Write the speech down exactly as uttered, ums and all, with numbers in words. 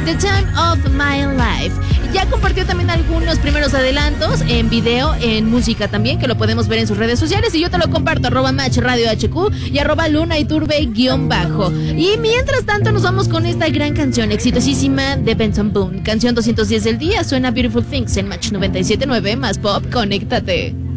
The Time of My Life. Ya compartió también algunos primeros adelantos en video, en música también, que lo podemos ver en sus redes sociales. Y yo te lo comparto, arroba Match Radio H Q y arroba Luna Iturbe guión bajo. Y mientras tanto nos vamos con esta gran canción exitosísima de Benson Boone. Canción doscientos diez del día, suena Beautiful Things en Match noventa y siete punto nueve, más pop, conéctate.